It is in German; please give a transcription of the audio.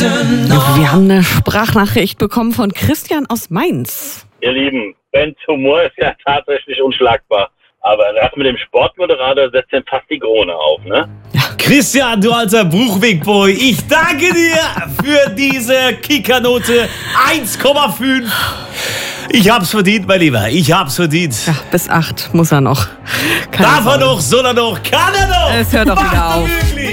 Wir haben eine Sprachnachricht bekommen von Christian aus Mainz. Ihr Lieben, Bens Humor ist ja tatsächlich unschlagbar. Aber das mit dem Sportmoderator setzt dann fast die Krone auf, ne? Christian, du alter Bruchwegboy, ich danke dir für diese Kickernote 1,5. Ich hab's verdient, mein Lieber, ich hab's verdient. Ja, bis 8 muss er noch. Darf er noch, soll er noch, kann er noch? Es hört doch wieder auf. Wirklich?